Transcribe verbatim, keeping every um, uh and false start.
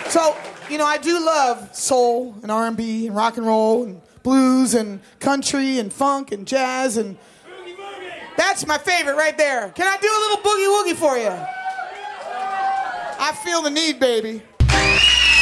So, you know, I do love soul and R and B and rock and roll and blues and country and funk and jazz and... That's my favorite right there. Can I do a little boogie woogie for you? I feel the need, baby.